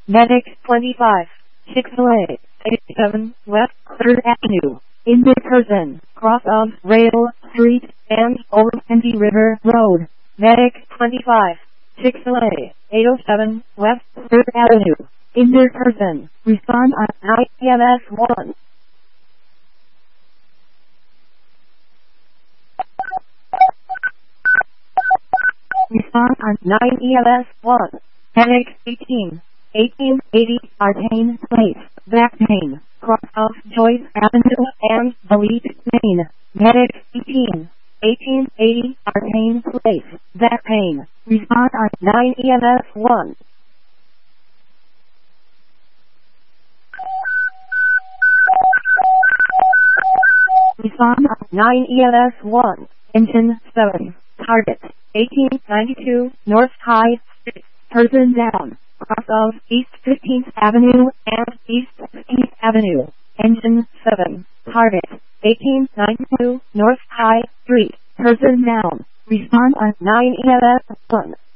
Medic 25, Chick-fil-A, 87 West 3rd Avenue, in Dickerson, cross of Rail Street and over Sandy River Road. Medic 25, Chick-fil-A, 807 West 3rd Avenue, in Dickerson. Respond on 9 EMS 1. Respond on 9 EMS 1. Medic 18, 1880 Artane Place, back pain, cross of Joyce Avenue and Elite Main. Medic 18, 1880 Artane Place, back pain. Respond on 9 EMS 1. Respond on 9 EMS 1. Engine 7. Target 1892 North High Street. Person down. Cross of East 15th Avenue and East 16th Avenue. Engine 7. Target 1892 North High Street. Person down. Respond on 9 EMS 1.